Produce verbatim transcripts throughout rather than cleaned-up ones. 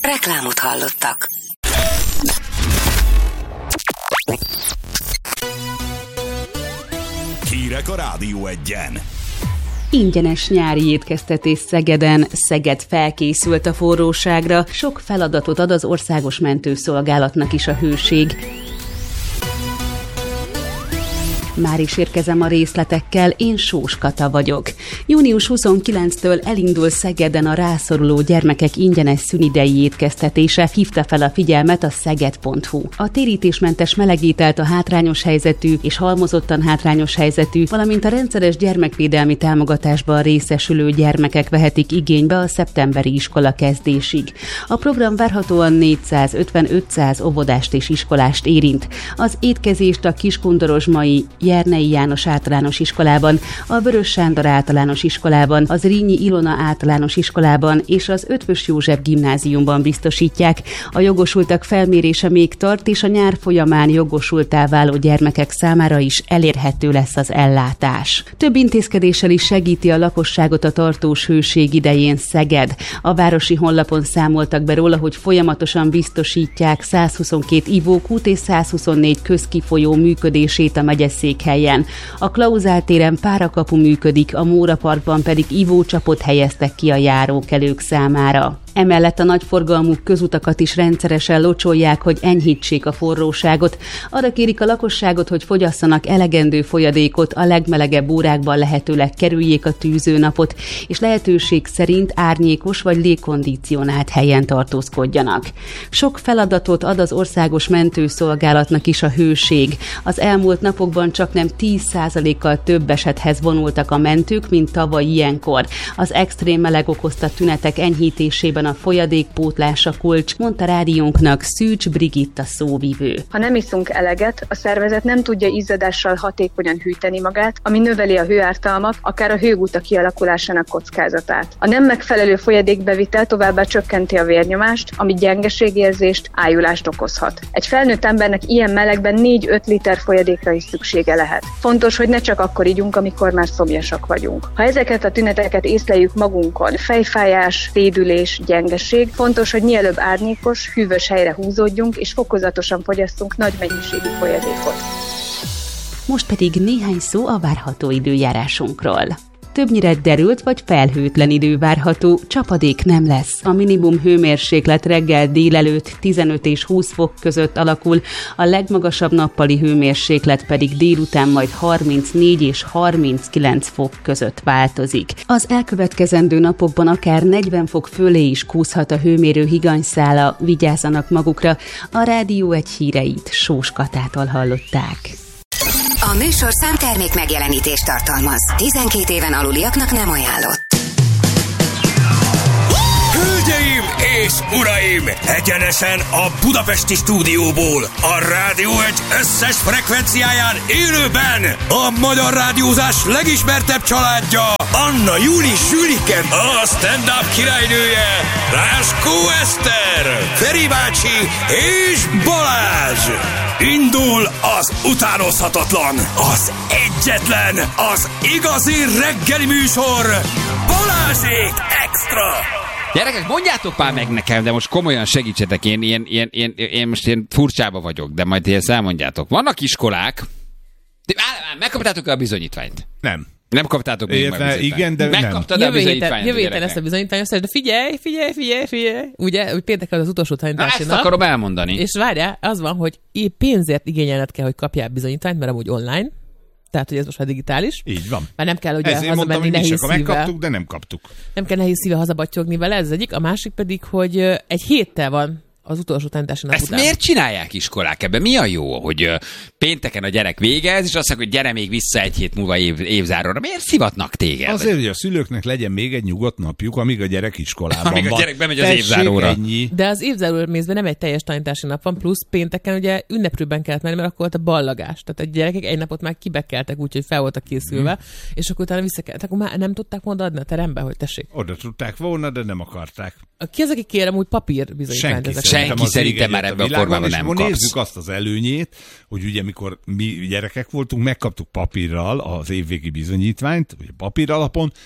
Reklámot hallottak. Hírek a Rádió Egyen. Ingyenes nyári étkeztetés Szegeden. Szeged felkészült a forróságra, sok feladatot ad az országos mentőszolgálatnak is a hőség. Már is érkezem a részletekkel, én Sós Kata vagyok. június huszonkilencedikétől elindul Szegeden a rászoruló gyermekek ingyenes szünidei étkeztetése, hívta fel a figyelmet a szeged pont hu. A térítésmentes melegételt a hátrányos helyzetű és halmozottan hátrányos helyzetű, valamint a rendszeres gyermekvédelmi támogatásban részesülő gyermekek vehetik igénybe a szeptemberi iskola kezdésig. A program várhatóan négyszázötven-ötszáz óvodást és iskolást érint. Az étkezést a Kiskundorozsmai Jernei János általános iskolában, a Vörös Sándor általános iskolában, az Rínyi Ilona általános iskolában és az Eötvös József gimnáziumban biztosítják. A jogosultak felmérése még tart, és a nyár folyamán jogosulttá váló gyermekek számára is elérhető lesz az ellátás. Több intézkedéssel is segíti a lakosságot a tartós hőség idején Szeged. A városi honlapon számoltak be róla, hogy folyamatosan biztosítják százhuszonkét ivókút és százhuszonnégy közkifolyó működését a megyeszék helyen. A Klauzál téren párakapu működik, a Móra Parkban pedig ivócsapot helyeztek ki a járókelők számára. Emellett a nagyforgalmú közutakat is rendszeresen locsolják, hogy enyhítsék a forróságot. Arra kérik a lakosságot, hogy fogyasszanak elegendő folyadékot, a legmelegebb órákban lehetőleg kerüljék a tűzőnapot, és lehetőség szerint árnyékos vagy légkondicionált helyen tartózkodjanak. Sok feladatot ad az országos mentőszolgálatnak is a hőség. Az elmúlt napokban csaknem tíz százalékkal több esethez vonultak a mentők, mint tavaly ilyenkor. Az extrém meleg okozta tünetek enyhítésében a folyadékpótlás a kulcs, mondta rádiónknak Szűcs Brigitta szóvivő. Ha nem iszunk eleget, a szervezet nem tudja izzadással hatékonyan hűteni magát, ami növeli a hőártalmat, akár a hőguta kialakulásának kockázatát. A nem megfelelő folyadékbevitel továbbá csökkenti a vérnyomást, ami gyengeségérzést, ájulást okozhat. Egy felnőtt embernek ilyen melegben négy-öt liter folyadékra is szüksége lehet. Fontos, hogy ne csak akkor igyunk, amikor már szomjasak vagyunk. Ha ezeket a tüneteket észleljük magunkon, fejfájás, szédülés, gyengeség, fontos, hogy mielőbb árnyékos, hűvös helyre húzódjunk, és fokozatosan fogyasszunk nagy mennyiségű folyadékot. Most pedig néhány szó a várható időjárásunkról. Többnyire derült vagy felhőtlen idő várható, csapadék nem lesz. A minimum hőmérséklet reggel délelőtt tizenöt és húsz fok között alakul, a legmagasabb nappali hőmérséklet pedig délután majd harmincnégy és harminckilenc fok között változik. Az elkövetkezendő napokban akár negyven fok fölé is kúszhat a hőmérő higanyszála, vigyázzanak magukra. A Rádió egy híreit Sós Katától hallották. A műsorszám termék megjelenítést tartalmaz. tizenkét éven aluliaknak nem ajánlott. Hölgyeim és uraim! Egyenesen a budapesti stúdióból, a Rádió egy összes frekvenciáján élőben a magyar rádiózás legismertebb családja, Anna Júli Sülike, a stand-up királynője, Ráskó Eszter, Feri bácsi és Balázs. Indul az utánozhatatlan, az egyetlen, az igazi reggeli műsor, Balázsék Extra! Gyerekek, mondjátok már meg nekem, de most komolyan segítsetek, én, én, én, én, én most én furcsába vagyok, de majd ezt elmondjátok. Vannak iskolák, de, á, megkaptátok-e a bizonyítványt? Nem. Nem kaptátok még meg a bizonyítványt? Igen, de megkaptad nem. a bizonyítványt? Jövő héten ezt a bizonyítványt, de figyelj, figyelj, figyelj, figyelj. Ugye, hogy pénteken az utolsó tanítási nap. Ezt akarom elmondani. És várjál, az van, hogy pénzért igényelned kell, hogy kapjál bizonyítványt, mert amúgy online. Tehát, hogy ez most már digitális. Így van. Már nem kell ugye ezért hazamenni mondtam, nehéz hogy szívvel. megkaptuk, de nem kaptuk. Nem kell nehéz szívvel hazabattyogni vele, ez az egyik. A másik pedig, hogy egy héttel van az utolsó tanítási nap Ezt után. miért csinálják iskolák? Ebben mi a jó, hogy uh, pénteken a gyerek végez, és azt mondják, hogy gyere még vissza egy hét múlva év, évzáróra. Miért szivatnak téged? Azért, hogy a szülőknek legyen még egy nyugodt napjuk, amíg a gyerek iskolában amíg van. a gyerek bemegy az Tessék, évzáróra. Ennyi. De az évzáró mézben nem egy teljes tanítási nap van, plusz pénteken ugye ünneprőben kellett menni, mert akkor volt a ballagás. Tehát a gyerekek egy napot már kibekeltek, úgyhogy fel voltak készülve, mm. és akkor utána vissza kellett. Akkor már nem tudták volna adni a terembe, hogy tessék. Oda tudták volna, de nem akarták. Ki az, aki kérem úgy papír bizonyítványt? Senki, Senki szerintem már ebben a formában nem kapsz. Nézzük azt az előnyét, hogy ugye mikor mi gyerekek voltunk, megkaptuk papírral az évvégi bizonyítványt, ugye papír alapon,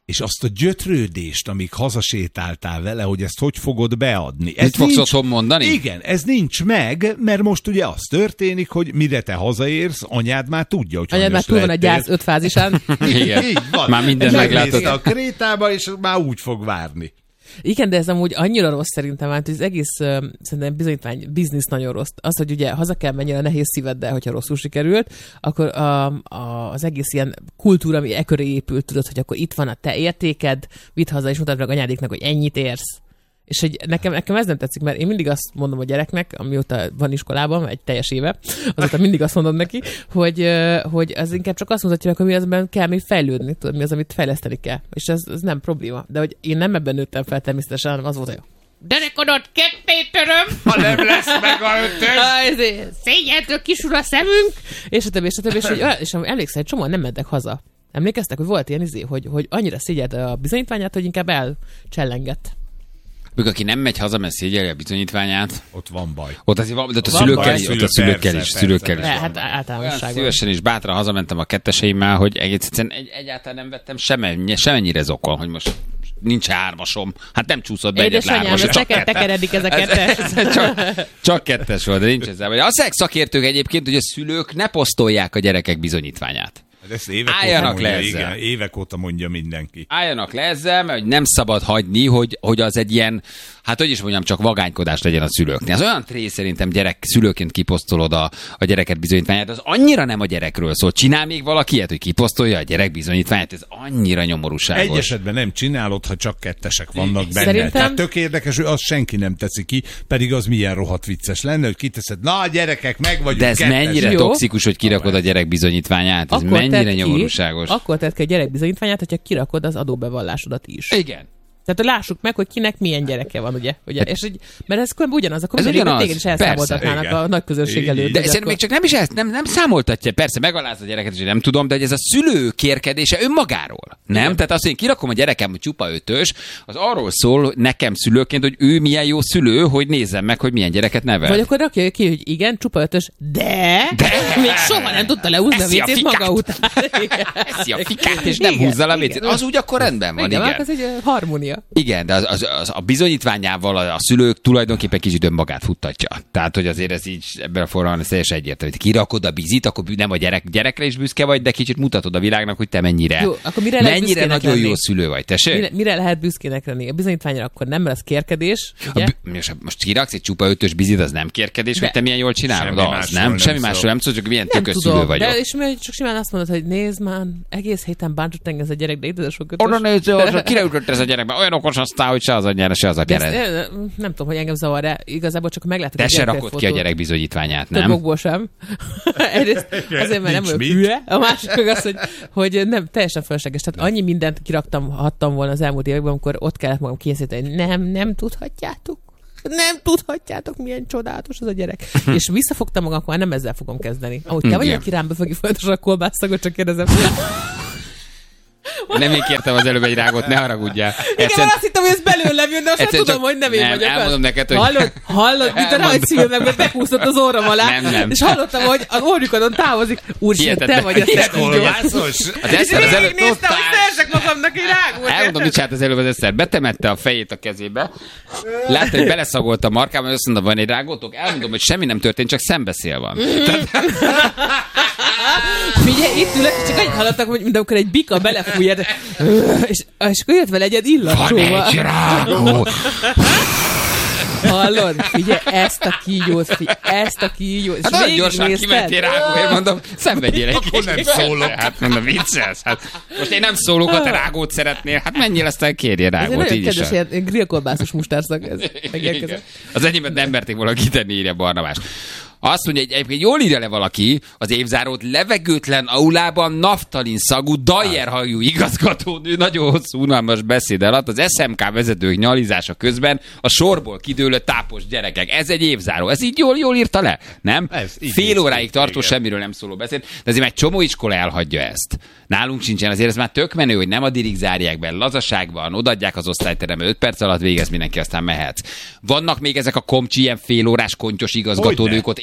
és azt a gyötrődést, amíg hazasétáltál vele, hogy ezt hogy fogod beadni. Ez Mit fogsz nincs, otthon mondani? Igen, ez nincs meg, mert most ugye az történik, hogy mire te hazaérsz, anyád már tudja, hogy anyád már túl van a gyász öt fázisán. Igen. Így van. Már minden meglátod. a Krétába, és már úgy fog várni. Igen, de ez amúgy annyira rossz szerintem, hát az egész uh, szerintem bizonyítvány biznisz nagyon rossz. Az, hogy ugye haza kell menni a nehéz szíveddel, hogyha rosszul sikerült, akkor a, a, az egész ilyen kultúra, ami e köré épült, tudod, hogy akkor itt van a te értéked, vidd haza és mutatd meg anyádéknak, hogy ennyit érsz. És hogy nekem, nekem ez nem tetszik, mert én mindig azt mondom a gyereknek, amióta van iskolában, egy teljes éve, azóta mindig azt mondom neki, hogy, hogy az inkább csak azt mutatja, hogy mi azban kell még fejlődni, tudod, mi az, amit fejleszteni kell. És ez, ez nem probléma. De hogy én nem ebben nőttem fel természetesen, hanem az volt, hogy derekodott ketté töröm, ha nem lesz meg a ötös. Szégyentől kisul a szemünk, és a többi, és a többi, és, hogy, és emlékszel, egy csomóan nem mentek haza. Emlékeztek, hogy volt ilyen izé, hogy, hogy annyira szégyelte a bizonyítványát, hogy inkább elcsellengett. Még aki nem megy haza, mert szégyeli a bizonyítványát. Ott van baj. Ott azért van, de ott a Van szülőkkel baj, is, ott a szülő, szülőkkel persze, is, persze, szülőkkel is. Hát Olyan általánosságban. szívesen és bátran hazamentem a ketteseimmel, hogy egész egyszerűen egy, egyáltalán nem vettem semennyi, semennyire zokon, hogy most nincs hármasom. Hát nem csúszott be egyet Édesanyám, hármas. ez neked tekeredik ez a kettes. csak, csak kettes volt, de nincs ezzel. Azt mondják szakértők egyébként, hogy a szülők ne posztolják a gyerekek bizonyítványát. Ezt évek Álljanak óta le mondja, ezzel. igen, évek óta mondja mindenki. Álljanak le ezzel, mert nem szabad hagyni, hogy, hogy az egy ilyen, hát hogy is mondjam, csak vagánykodás legyen a szülőknél. Az olyan tré szerintem gyerek szülőként kiposztolod a, a gyereket bizonyítványát, az annyira nem a gyerekről szól. Csinál még valaki ilyet, hogy kiposztolja a gyerek bizonyítványát, ez annyira nyomorúságos. Egy esetben nem csinálod, ha csak kettesek vannak benne. Szerintem... Tehát tök érdekes, hogy azt senki nem teszi ki, pedig az milyen rohadt vicces lenne, hogy kiteszed, na gyerekek, meg vagyunk. De ez kettesek. mennyire Jó. toxikus, hogy kirakod a gyerek bizonyítványát? Ez Akkor mennyire tedd ki- nyomorúságos? Akkor tedd ki a gyerek bizonyítványát, hogyha kirakod az adóbevallásodat is. Igen. Tehát hogy lássuk meg, hogy kinek milyen gyereke van, ugye? ugye? És, hogy, mert ez különben ugyanaz, akkor Ez minden ugyanaz. téged is Persze, elszámoltatnának igen. a nagy közönség Így, előtt. így. De hogy szerintem még csak nem is ezt, nem, nem számoltatja. Persze megaláz a gyereket, és én nem tudom, de hogy ez a szülő kérkedése önmagáról. Nem? Igen. Tehát azt, hogy én kirakom a gyerekem, hogy csupa ötös, az arról szól nekem szülőként, hogy ő milyen jó szülő, hogy nézzem meg, hogy milyen gyereket nevel. Vagy akkor rakja ki, hogy igen, csupa ötös, de, De! még soha nem tudta leúzni a Eszi a vécét fikát. maga után. Eszi a fikát, és nem Igen, húzza le a igen. vécét. Az úgy akkor rendben van, igen. igen. Az egy ö, harmónia. Igen, de az, az, az, a bizonyítványával a, a szülők tulajdonképpen kicsit önmagát futtatja. Tehát, hogy azért ez így ebben a formában ez teljesen egyértelmű. Kirakod a bizit, akkor nem a gyerek, gyerekre is büszke vagy, de kicsit mutatod a világnak, hogy te mennyire, Jó, akkor mire lehet mennyire büszkének nagyon lenni? jó szülő vagy. Tessék? Mire, mire lehet büszkének lenni? A bizonyítványra akkor nem, mert az kérkedés. A Ugye? bü- most, most kiraksz egy csupa ötös bizit, az nem kérkedés, De- hogy te milyen jól csinálod? Semmi Az, másról nem? nem Semmi szól. másról nem szól, csak milyen Nem tökös szülő tudom, vagyok. de és mi csak simán azt mondod, hogy nézd már, egész héten bántott engem ez a gyerek, de itt ez a sok ötös. Oda néző, az, kire ütött ez a gyerek, mert olyan okos aztán, hogy se az anyjára, se az a De ezt, gyerek. eh, nem tudom, hogy engem zavar, de igazából csak meglátod Te a se gyereket rakod ki a fotót. gyerek bizonyítványát, Több nem? okból sem. Egyrészt azért, mert nem Nincs vagyok mit. hülye, a másik meg az, hogy, hogy nem, teljesen fölösleges. Tehát annyi mindent kiraktam, hattam volna az elmúlt években, amikor ott kellett magam kényszeríteni, nem, nem tudhatjátok. Nem tudhatjátok, milyen csodálatos az a gyerek. És visszafogtam magam, akkor már nem ezzel fogom kezdeni. Ahogy te vagy, Igen. aki rám befogja folyamatosan a kolbászagot, csak kérdezem. Nem én kértem az előbb egy rágót, ne haragudjál. Igen, mert azt hittem, hogy ez belőlem jön, de azt nem Egyszer tudom, csak- hogy nem én nem, vagyok. elmondom az. neked, hogy- Hallod, hallod, mint a Elmondom. rajzfilmekben bekúszott az orrom alá, Nem, nem. és hallottam, hogy az orjukodon távozik. Úristen, te Hihetetlen. vagy a szebb kígyó. Kolbászos? Az És Eszter az előbb végignéztem, hogy szerzek magamnak egy rágót. elmondom, mit csinált az előbb az Eszter. Betemette a fejét a kezébe. Látta, hogy beleszagolt a markában, azt mondta, van egy rágótok? Elmondom, hogy semmi nem történt, csak szembeszél van. Figyelj, itt ülök, és csak annyit hallottak, hogy mint amikor egy bika belefújja, de- és, és akkor jött vele egy Van illatcsóval. egy rágó! Hallod? Figyelj, ezt a kígyót, figyelj, ezt a kígyót. És Hát nagyon gyorsan végignézted? kimentél rágóért, mondom, szenvedjél egy Akkor nem kicsit. szólok. Hát mondom, viccelsz. Hát, most én nem szólok, ha te rágót szeretnél. Hát menjél, aztán kérjél Ez egy rágót, nagyon így is. kedves, van. ilyen grillkolbászos mustárszak ez. Igen. Megérkezett. Az enyémet nem merték volna kitenni, írja Barnabás. Azt mondja, hogy egyébként jól írja le valaki az évzárót, levegőtlen aulában naftalin szagú, dajerhajú igazgatónő nagyon hosszú, unalmas beszéd alatt az es em ká vezetők nyalizása közben a sorból kidőlő tápos gyerekek. Ez egy évzáró. Ez így jól, jól írta le, nem? Ez így Fél néz ki, óráig tartó, igen. semmiről nem szóló beszéd, de azért már egy csomó iskola elhagyja ezt. Nálunk sincsen, azért ez már tök menő, hogy nem addig zárják be, lazaságban, odaadják az osztályterembe, öt perc alatt végez mindenki, aztán mehetsz. Vannak még ezek a komcsi, ilyen félórás kontyos igazgatónők ott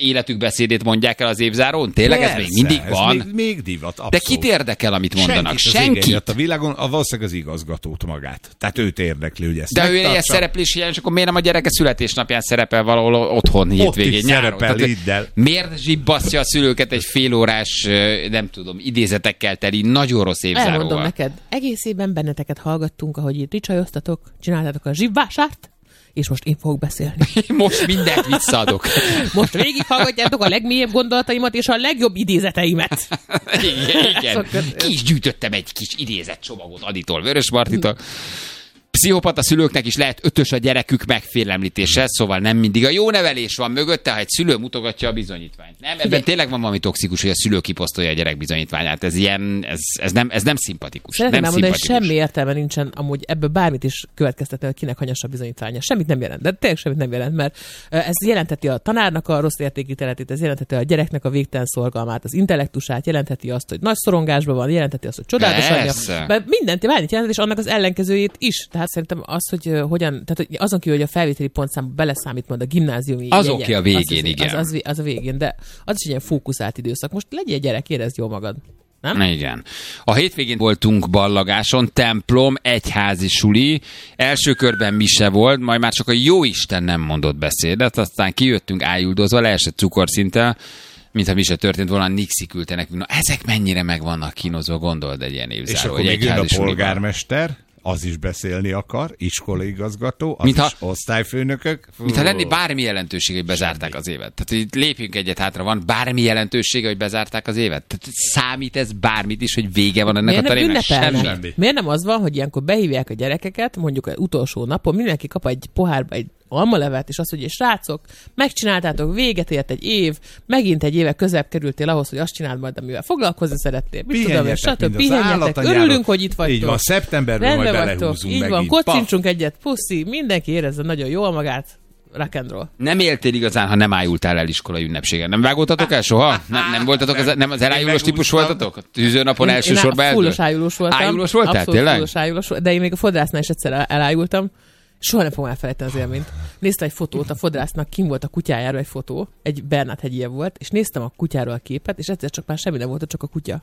életük beszédét mondják el az évzárón? Tényleg Persze, ez még mindig ez van? Még, még divat, abszolút. De kit érdekel, amit mondanak? Senki. Senki. A világon a valószínűleg az igazgatót magát. Tehát őt érdekli, hogy ezt De ő megtartsa. ilyen szereplés hiány, és akkor miért nem a gyereke születésnapján szerepel valahol otthon hétvégén, is nyáron? szerepel, Tehát, hidd el. miért zsibbasztja a szülőket egy félórás, nem tudom, idézetekkel teli, nagyon rossz Elmondom évzáróval? neked, egész évben benneteket hallgattunk, ahogy itt ricsajoztatok, csináltátok a zsibvásárt, és most én fogok beszélni. Most mindent visszaadok. Most végighallgatjátok a legmélyebb gondolataimat és a legjobb idézeteimet. Igen, igen. Szokott- Ki is gyűjtöttem egy kis idézett csomagot Aditól, Vörös Martitól. Pszichopata szülőknek is lehet ötös a gyerekük megfélemlítése, szóval nem mindig a jó nevelés van mögötte, ha egy szülő mutogatja a bizonyítványt. Nem, ebben tényleg van valami toxikus, hogy a szülő kiposztolja a gyerek bizonyítványát. Ez ilyen, ez, ez, nem, ez nem szimpatikus. Szeretném nem elmondani, hogy szimpatikus. semmi értelme nincsen amúgy ebből bármit is következtetni, hogy kinek hanyassa a bizonyítványa. Semmit nem jelent, de tényleg semmit nem jelent, mert ez jelenteti a tanárnak a rossz értékítéletét, ez jelenteti a gyereknek a végtelen szorgalmát, az intellektusát, jelenteti azt, hogy nagy szorongásban van, jelenteti azt, hogy csodálatos Persze. anyja, mert mindent, bármit jelent, és annak az ellenkezőjét is. Tehát szerintem az, hogy uh, hogyan, tehát hogy azon kívül, hogy a felvételi pontszámba beleszámít majd a gimnáziumi Az jegyek, oké a végén, az, az, igen. Az, az, az, a végén, de az is egy ilyen fókuszált időszak. Most legyél gyerek, érezd jól magad. Nem? Igen. A hétvégén voltunk ballagáson, templom, egyházi suli, első körben mise volt, majd már csak a jóisten nem mondott beszédet, aztán kijöttünk ájuldozva, leesett cukorszinttel, mintha mi se történt volna, Nixi küldte nekünk. Na, ezek mennyire meg vannak kínozva, gondold egy ilyen évzáró. És akkor egy még jön a egyházi suliban. polgármester, az is beszélni akar, iskolaigazgató, az Mintha- is osztályfőnökök. Fú. Mintha lenni bármi jelentősége, hogy bezárták az évet. Tehát így lépjünk egyet hátra, van bármi jelentősége, hogy bezárták az évet? Tehát számít ez bármit is, hogy vége van ennek Miért a nem tanévnek? ünnepelnek? Semmi. Semmi. Miért nem az van, hogy ilyenkor behívják a gyerekeket, mondjuk az utolsó napon, mindenki kap egy pohárba egy almalevet, és azt mondja, srácok, megcsináltátok, véget ért egy év, megint egy éve közelebb kerültél ahhoz, hogy azt csináld majd, amivel foglalkozni szerettél. Mit tudom, és Pihenjetek, stb. mint az Pihenjetek, állatanyárok. örülünk, hogy itt vagytok. Így van, szeptemberben majd Rendben belehúzunk Így megint. van, kocincsunk egyet, puszi, mindenki érezze nagyon jól magát, rock and roll. Nem éltél igazán, ha nem ájultál el iskolai ünnepségen. Nem vágoltatok el soha? Nem, nem voltatok, az, nem az elájulós típus voltatok? A tűzőnapon első én sorba fullos ájulós voltam. Ájulós voltál, Abszolút tényleg? fullos ájulós, de én még a fodrásznál is egyszer elájultam. Soha nem fogom elfelejteni az élményt. Néztem egy fotót, a fodrásznak kim volt a kutyájáról egy fotó, egy Bernát hegyie volt, és néztem a kutyáról a képet, és egyszer csak már semmi nem volt, csak a kutya.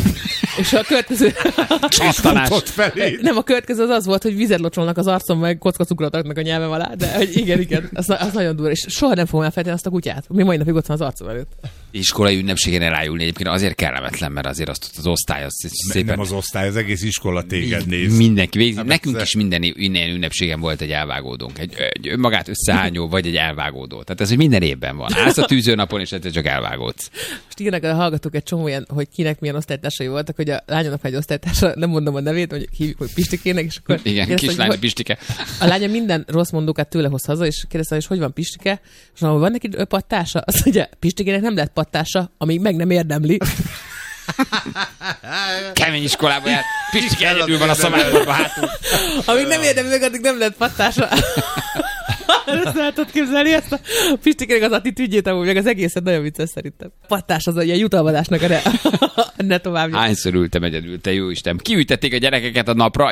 És a következő... Csisztanás. Futott felé. Nem, a következő az az volt, hogy vizet locsolnak az arcom, meg kocka cukrot raknak a nyelvem alá, de hogy igen, igen, az, az nagyon durva, és soha nem fogom elfelejteni azt a kutyát. Mi mai napig ott van az arcom előtt. Iskolai ünnepségen elájulni egyébként azért kellemetlen, mert azért azt ott az osztály az szépen... Nem az osztály, az egész iskola téged néz. Mindenki végzi. Hát Nekünk persze. is minden ilyen ünnepségen volt egy elvágódónk. Egy, egy önmagát összehányó, vagy egy elvágódó. Tehát ez, hogy minden évben van. Állsz a tűzőnapon, és egyszer csak elvágódsz. Most írnak a hallgatók egy csomó ilyen, hogy kinek milyen osztálytársai voltak, hogy a lányomnak egy osztálytársa, nem mondom a nevét, hogy hívjuk, hogy Pistikének, és akkor Igen, kérdezte, kislány, hogy, Pistike. a lánya minden rossz mondókát tőle hoz haza, és kérdezte, hogy hogy van Pistike, és mondom, van neki pattása? Azt mondja, Pistikének nem lett pattása, amíg meg nem érdemli. Kemény iskolába jár. Pistike egyedül van a szamárban hátul. Amíg nem érdemli meg, addig nem lett pattása. Ezt el tudod képzelni, ezt a Pistikének az attitűdjét, amúgy meg az egészet nagyon vicces szerintem. Pattás az a ilyen jutalmazásnak a ne, ne tovább. Hányszor ültem egyedül, te jó Isten. Kiütették a gyerekeket a napra,